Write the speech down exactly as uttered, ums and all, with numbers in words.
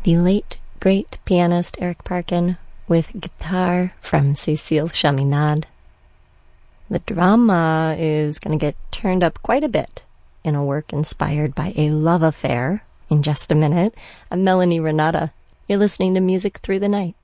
the late, great pianist Eric Parkin with guitar from Cécile Chaminade. The drama is going to get turned up quite a bit in a work inspired by a love affair in just a minute. I'm Melanie Renata. You're listening to Music Through the Night.